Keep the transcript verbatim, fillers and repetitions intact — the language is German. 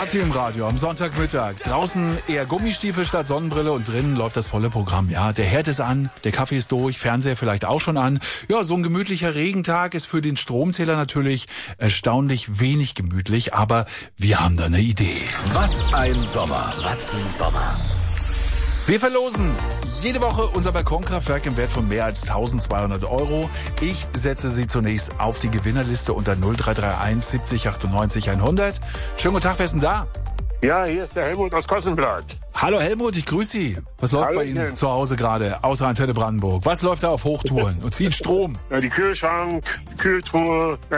Party im Radio am Sonntagmittag. Draußen eher Gummistiefel statt Sonnenbrille und drinnen läuft das volle Programm. Ja, der Herd ist an, der Kaffee ist durch, Fernseher vielleicht auch schon an. Ja, so ein gemütlicher Regentag ist für den Stromzähler natürlich erstaunlich wenig gemütlich, aber wir haben da eine Idee. Was ein Sommer, was ein Sommer. Wir verlosen jede Woche unser Balkonkraftwerk im Wert von mehr als eintausendzweihundert Euro. Ich setze Sie zunächst auf die Gewinnerliste unter null drei drei eins siebzig achtundneunzig hundert. Schönen guten Tag, wer ist denn da? Ja, hier ist der Helmut aus Kossenblatt. Hallo Helmut, ich grüße Sie. Was läuft Hallo, bei Ihnen Jens. zu Hause gerade, außer Antenne Brandenburg? Was läuft da auf Hochtouren und zieht Strom? Ja, die Kühlschrank, die Kühltruhe,